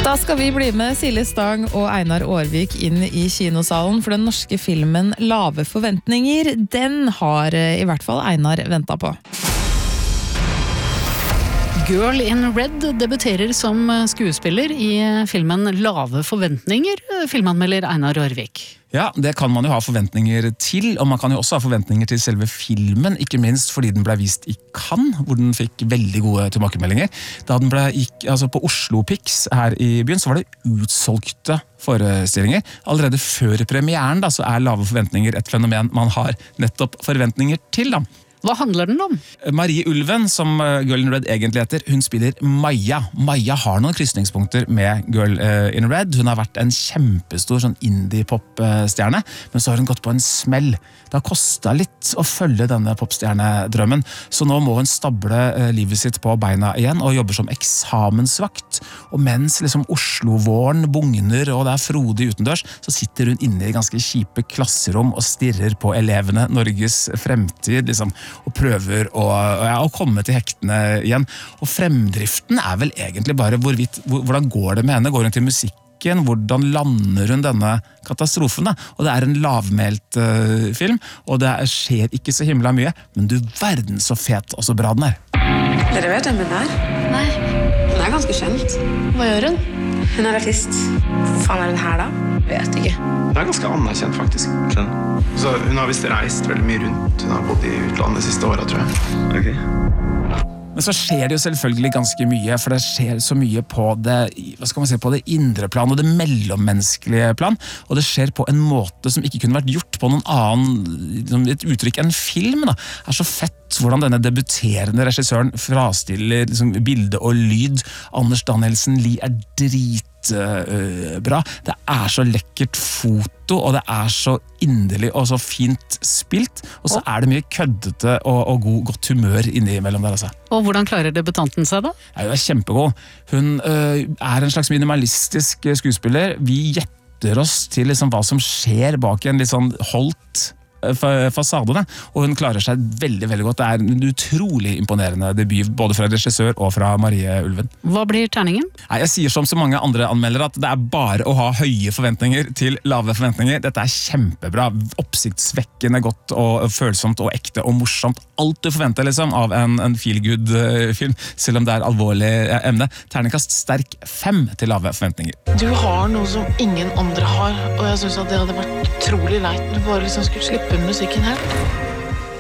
Da skal vi bli med Silje Stang og Einar Aarvik inn i kinosalen, for den norske filmen Lave forventninger, den har i hvert fall Einar ventet på. Girl in Red debuterer som skuespiller i filmen Lave forventninger, filmanmelder Einar Aarvik. Ja, det kan man jo ha forventninger til, og man kan jo også ha forventninger til selve filmen, ikke minst fordi den ble vist i Cannes, hvor den fikk veldig gode tilbakemeldinger. Da den gikk på Oslo Pix her i byen, så var det utsolgte forestillinger. Allerede før premieren da, så Lave forventninger et fenomen man har nettopp forventninger til da. Hva handler den om? Marie Ulven, som Girl in Red egentlig heter, hun spiller Maja. Maja har noen krysningspunkter med Girl in Red. Hun har vært en kjempestor sånn indie-pop-stjerne, men så har hun gått på en smell. Det har kostet litt å følge denne popstjernedrømmen, så nå må hun stable livet sitt på beina igjen og jobber som eksamensvakt. Og mens liksom Oslo-våren bugner og det frodig utendørs, så sitter hun inne i ganske kjipe klasserom og stirrer på elevene, Norges fremtid, liksom, og prøver å komme til hektene igjen. Og fremdriften vel egentlig bare hvordan går det med henne? Går hun til musikken? Hvordan lander hun denne katastrofen? Da? Og det en lavmælt film, og det skjer ikke så himla mye, men du verden så fet og så bra den Dere vet hvem hun Nei. Hun ganske kjent. Hva gjør hun? Hun artist. Hvor faen hun her da? Vet ikke. Hun ganske anerkjent faktisk. Så hun har visst reist veldig mye rundt. Hun har bodd i utlandet de siste årene, tror jeg. Okay. Men så skjer det jo selvfølgelig ganske mye, for det skjer så mye på det, hva skal man si, på det indre plan og det mellommenneskelige plan, og det skjer på en måte som ikke kunne vært gjort på noen annen, et uttrykk enn film da. Det så fett hvordan denne debuterende regissøren frastiller liksom, bilde og lyd. Anders Danielsen Lie dritbra. Det så lekkert foto, og det så inderlig og så fint spilt, og så det mye køddete og godt humør innimellom der altså. Og hvordan klarer debutanten seg da? Hun kjempegod. Hun en slags minimalistisk skuespiller. Vi gjetter oss til liksom, hva som skjer bak en litt sånn holdt fasadene, og hun klarer seg veldig, veldig godt. Det en utrolig imponerende debut, både fra regissør og fra Marie Ulven. Hva blir terningen? Jeg sier som så mange andre anmeldere at det bare å ha høye forventninger til lave forventninger. Dette kjempebra, oppsiktsvekkende godt og følsomt og ekte og morsomt. Alt du forventer liksom, av en feel-good-film, selv om det alvorlig emne. Terningkast sterk 5 til lave forventninger. Du har noe som ingen andre har, og jeg synes at det hadde vært utrolig leit. Du bare liksom skulle slippe musikken her.